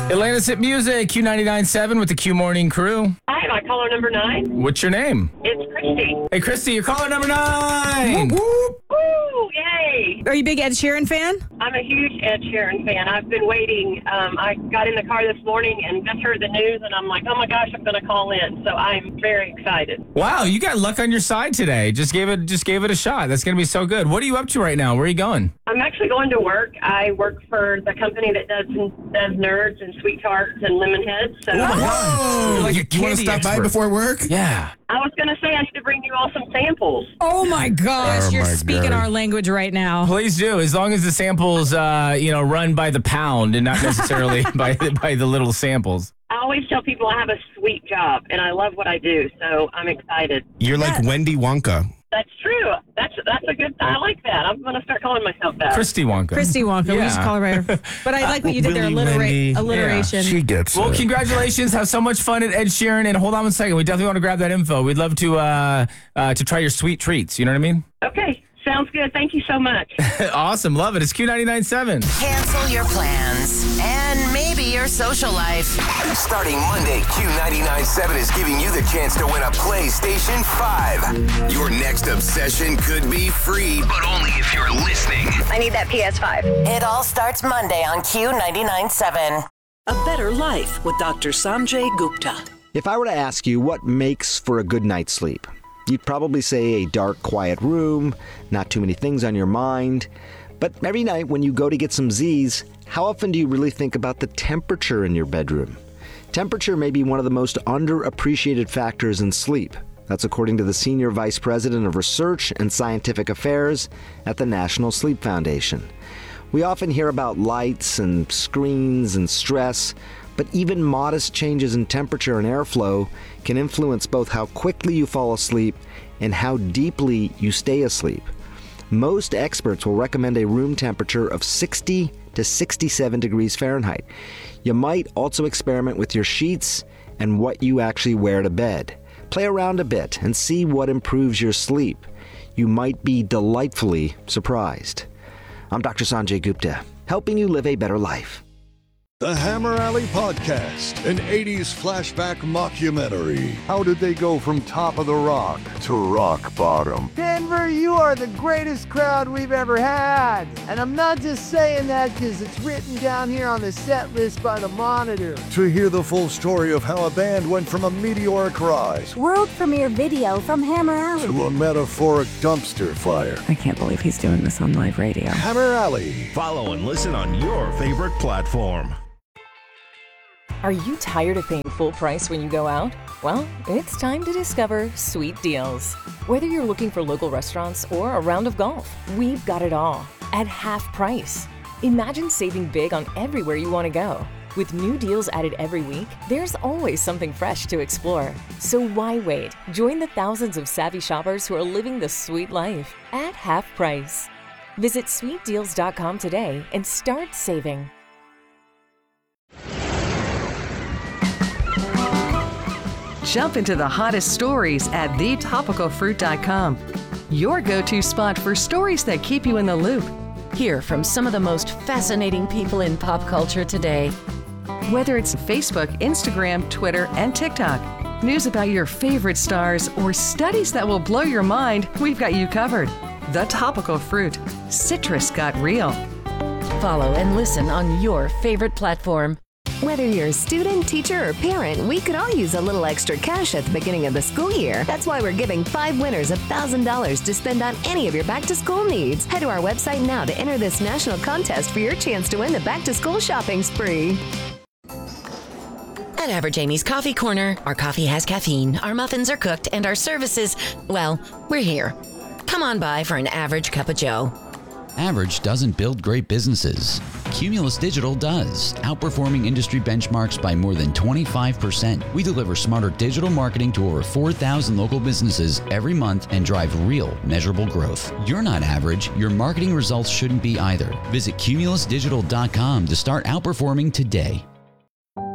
Atlantis Hit Music, Q99.7 with the Q Morning Crew. Hi, am I caller number 9? What's your name? It's Christy. Hey, Christy, you're caller number 9. Whoop, whoop. Woo, yay. Are you a big Ed Sheeran fan? I'm a huge Ed Sheeran fan. I've been waiting. I got in the car this morning and just heard the news, and I'm like, oh, my gosh, I'm going to call in. So I'm very excited. Wow, you got luck on your side today. Just gave it a shot. That's going to be so good. What are you up to right now? Where are you going? I'm actually going to work. I work for the company that does Nerds and Sweet Tarts and Lemon Heads. So You're like a You want to candy stop by expert. before work? Yeah. I was going to say I need to bring you all some samples. Oh my gosh, Oh you're my speaking God. our language right now. Please do, as long as the samples, run by the pound and not necessarily by the little samples. I always tell people I have a sweet job, and I love what I do, so I'm excited. You're like Wendy Wonka. That's true. That's a good. I like that. I'm going to start calling myself that. Christy Wonka. Christy Wonka, we Yeah. just call her right. But I like what you did there, Willy Wendy. alliteration. She gets Well, it. congratulations. Have so much fun at Ed Sheeran. And hold on one second. We definitely want to grab that info. We'd love to try your sweet treats. You know what I mean? Okay. Sounds good. Thank you so much. Awesome. Love it. It's Q99.7. Cancel your plans and maybe your social life. Starting Monday, Q99.7 is giving you the chance to win a PlayStation 5. Your next obsession could be free, but only if you're listening. I need that PS5. It all starts Monday on Q99.7. A Better Life with Dr. Sanjay Gupta. If I were to ask you what makes for a good night's sleep, you'd probably say a dark, quiet room, not too many things on your mind. But every night when you go to get some Z's, how often do you really think about the temperature in your bedroom? Temperature may be one of the most underappreciated factors in sleep. That's according to the Senior Vice President of Research and Scientific Affairs at the National Sleep Foundation. We often hear about lights and screens and stress, but even modest changes in temperature and airflow can influence both how quickly you fall asleep and how deeply you stay asleep. Most experts will recommend a room temperature of 60 to 67 degrees Fahrenheit. You might also experiment with your sheets and what you actually wear to bed. Play around a bit and see what improves your sleep. You might be delightfully surprised. I'm Dr. Sanjay Gupta, helping you live a better life. The Hammer Alley Podcast, an 80s flashback mockumentary. How did they go from top of the rock to rock bottom? Denver, you are the greatest crowd we've ever had. And I'm not just saying that because it's written down here on the set list by the Monitor. To hear the full story of how a band went from a meteoric rise World premiere video from Hammer Alley. to a metaphoric dumpster fire. I can't believe he's doing this on live radio. Hammer Alley. Follow and listen on your favorite platform. Are you tired of paying full price when you go out? Well, it's time to discover Sweet Deals. Whether you're looking for local restaurants or a round of golf, we've got it all at half price. Imagine saving big on everywhere you want to go. With new deals added every week, there's always something fresh to explore. So why wait? Join the thousands of savvy shoppers who are living the sweet life at half price. Visit sweetdeals.com today and start saving. Jump into the hottest stories at thetopicalfruit.com. Your go-to spot for stories that keep you in the loop. Hear from some of the most fascinating people in pop culture today. Whether it's Facebook, Instagram, Twitter, and TikTok, news about your favorite stars, or studies that will blow your mind, we've got you covered. The Topical Fruit. Citrus got real. Follow and listen on your favorite platform. Whether you're a student, teacher, or parent, we could all use a little extra cash at the beginning of the school year. That's why we're giving 5 winners $1,000 to spend on any of your back-to-school needs. Head to our website now to enter this national contest for your chance to win the back-to-school shopping spree. At Average Amy's Coffee Corner, our coffee has caffeine, our muffins are cooked, and our services, well, we're here. Come on by for an average cup of joe. Average doesn't build great businesses. Cumulus Digital does, outperforming industry benchmarks by more than 25%. We deliver smarter digital marketing to over 4,000 local businesses every month and drive real, measurable growth. You're not average. Your marketing results shouldn't be either. Visit cumulusdigital.com to start outperforming today.